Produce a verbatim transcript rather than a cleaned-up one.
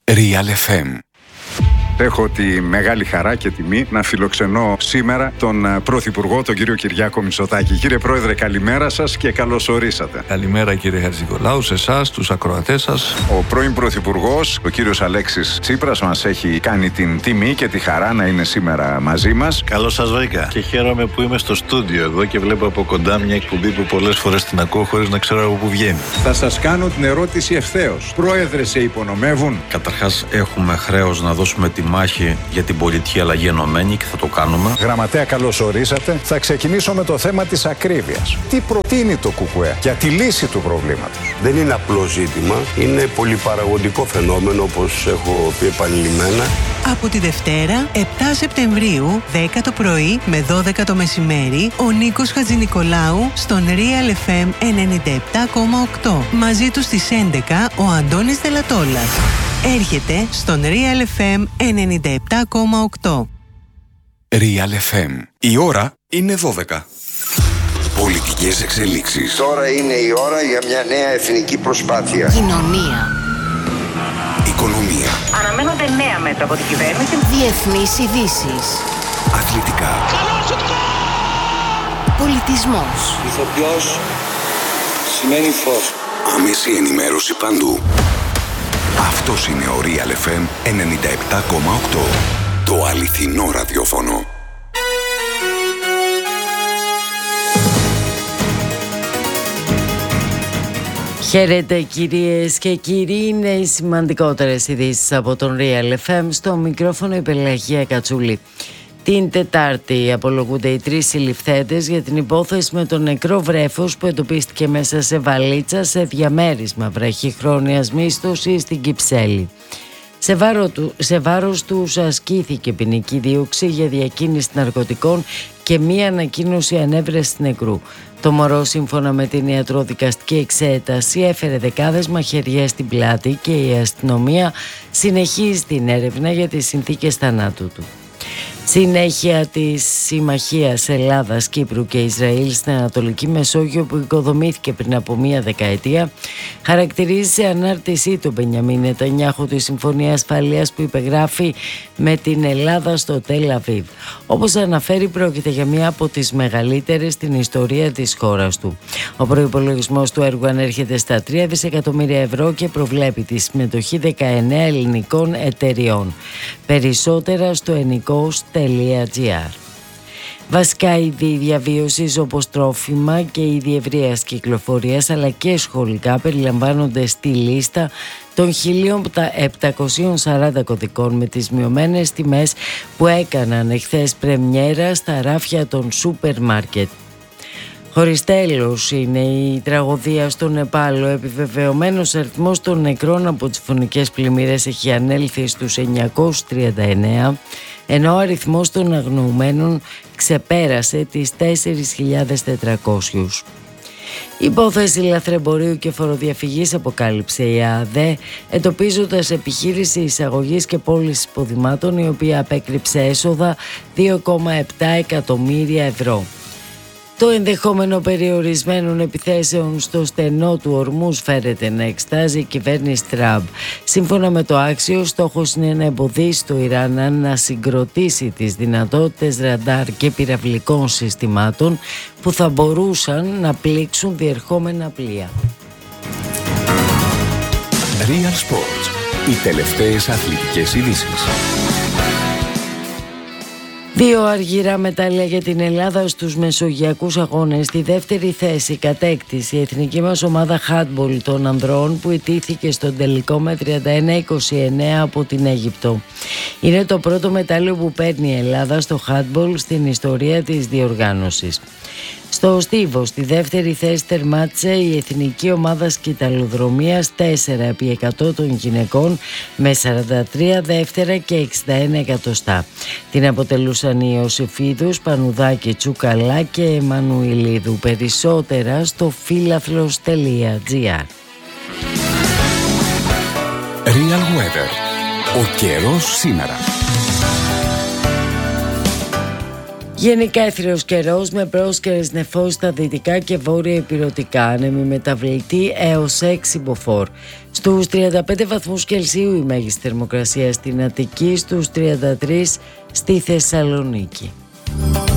Real εφ εμ. Έχω τη μεγάλη χαρά και τιμή να φιλοξενώ σήμερα τον Πρωθυπουργό, τον κύριο Κυριάκο Μητσοτάκη. Κύριε Πρόεδρε, καλημέρα σας και καλώς ορίσατε. Καλημέρα κύριε Χατζηνικολάου, σε εσάς, τους ακροατές σας. Ο πρώην Πρωθυπουργός, ο κύριος Αλέξης Τσίπρας, μας έχει κάνει την τιμή και τη χαρά να είναι σήμερα μαζί μας. Καλώς σας βρήκα και χαίρομαι που είμαι στο στούντιο εδώ και βλέπω από κοντά μια εκπομπή που πολλές φορές την ακούω χωρίς να ξέρω από πού βγαίνει. Θα σας κάνω την ερώτηση ευθέως. Πρόεδρε, σε υπονομεύουν? Καταρχάς, έχουμε χρέος να δώσουμε τη μάχη για την πολιτική αλλαγή ενωμένη και θα το κάνουμε. Γραμματέα, καλώς ορίσατε. Θα ξεκινήσω με το θέμα της ακρίβειας. Τι προτείνει το ΚΚΕ για τη λύση του προβλήματος? Δεν είναι απλό ζήτημα, είναι πολυπαραγωγικό φαινόμενο, όπως έχω πει επανειλημμένα. Από τη Δευτέρα, επτά Σεπτεμβρίου, δέκα το πρωί με δώδεκα το μεσημέρι, ο Νίκος Χατζηνικολάου στον Real εφ εμ ενενήντα επτά κόμμα οκτώ. Μαζί του στις έντεκα ο Αντώνης Δελατόλας. Έρχεται στον Real εφ εμ ενενήντα επτά κόμμα οκτώ. Real εφ εμ. Η ώρα είναι δώδεκα. Πολιτικές εξελίξεις. Τώρα είναι η ώρα για μια νέα εθνική προσπάθεια. Κοινωνία. Οικονομία. Αναμένονται νέα μέτρα από την κυβέρνηση. Διεθνείς ειδήσεις. Αθλητικά. Πολιτισμός. Ηθοποιός σημαίνει φως. Άμεση ενημέρωση παντού. Αυτός είναι ο Real εφ εμ ενενήντα επτά κόμμα οκτώ. Το αληθινό ραδιόφωνο. Χαίρετε κυρίες και κύριοι, είναι οι σημαντικότερες ειδήσεις από τον Real εφ εμ. Στο μικρόφωνο η Πελαγία Κατσούλη. Την Τετάρτη απολογούνται οι τρεις συλληφθέντες για την υπόθεση με τον νεκρό βρέφος που εντοπίστηκε μέσα σε βαλίτσα σε διαμέρισμα βραχυχρόνιας μίσθωσης στην Κυψέλη. Σε, βάρο του, σε βάρος τους ασκήθηκε ποινική δίωξη για διακίνηση ναρκωτικών και μία ανακοίνωση ανέβρεσης νεκρού. Το μωρό, σύμφωνα με την ιατροδικαστική εξέταση, έφερε δεκάδες μαχαιριές στην πλάτη και η αστυνομία συνεχίζει την έρευνα για τις συνθήκες θανάτου του. Συνέχεια της συμμαχίας Ελλάδας, Κύπρου και Ισραήλ στην Ανατολική Μεσόγειο που οικοδομήθηκε πριν από μία δεκαετία, χαρακτηρίζει σε ανάρτησή του Μπενιαμίν Νετανιάχου τη Συμφωνία Ασφαλείας που υπεγράφει με την Ελλάδα στο Τελ Αβίβ. Όπως αναφέρει, πρόκειται για μία από τις μεγαλύτερες στην ιστορία της χώρας του. Ο προϋπολογισμός του έργου ανέρχεται στα τρία δισεκατομμύρια ευρώ και προβλέπει τη συμμετοχή δεκαεννέα ελληνικών εταιριών. Περισσότερα στο ενικός τελεία τζι άρ. Βασικά είδη διαβίωσης όπως τρόφιμα και είδη ευρείας κυκλοφορίας αλλά και σχολικά περιλαμβάνονται στη λίστα των χίλια επτακόσιων σαράντα κωδικών με τις μειωμένες τιμές που έκαναν εχθές πρεμιέρα στα ράφια των σούπερ μάρκετ. Χωρίς τέλος είναι η τραγωδία στο Νεπάλ. Ο επιβεβαιωμένος αριθμός των νεκρών από τις φωνικές πλημμύρες έχει ανέλθει στους εννιακόσιους τριάντα εννέα, ενώ ο αριθμός των αγνοουμένων ξεπέρασε τις τέσσερις χιλιάδες τετρακόσιους. Η υπόθεση λαθρεμπορίου και φοροδιαφυγής αποκάλυψε η ΑΔΕ, εντοπίζοντας επιχείρηση εισαγωγής και πώλησης υποδημάτων η οποία απέκρυψε έσοδα δύο κόμμα επτά εκατομμύρια ευρώ. Το ενδεχόμενο περιορισμένων επιθέσεων στο στενό του Ορμούς φέρεται να εξτάζει η κυβέρνηση Τραμπ. Σύμφωνα με το Άξιο, στόχος είναι να εμποδίσει το Ιράν να συγκροτήσει τις δυνατότητες ραντάρ και πυραυλικών συστημάτων που θα μπορούσαν να πλήξουν διερχόμενα πλοία. Real Sports. Οι τελευταίες αθλητικές ειδήσεις. Δύο αργυρά μετάλλια για την Ελλάδα στους μεσογειακούς αγώνες. Στη δεύτερη θέση κατέκτησε η εθνική μας ομάδα handball των ανδρών που ιτήθηκε στον τελικό με τριάντα ένα είκοσι εννέα από την Αίγυπτο. Είναι το πρώτο μετάλλιο που παίρνει η Ελλάδα στο handball στην ιστορία της διοργάνωσης. Στο στίβο, στη δεύτερη θέση τερμάτισε η εθνική ομάδα σκυταλοδρομίας τέσσερα επί εκατό των γυναικών με σαράντα τρία δεύτερα και εξήντα ένα εκατοστά. Την αποτελούσαν οι Ιωσήφιδους, Πανουδάκη, Τσουκαλά και Εμμανουηλίδου. Περισσότερα στο φίλαθλος τελεία τζι άρ. Real Weather. Ο καιρός σήμερα. Γενικά αιθραίος καιρός με πρόσκαιρες νεφώσεις στα δυτικά και βόρεια ηπειρωτικά, άνεμη μεταβλητή έως έξι μποφόρ. Στους τριάντα πέντε βαθμούς Κελσίου η μέγιστη θερμοκρασία στην Αττική, στους τριάντα τρεις στη Θεσσαλονίκη.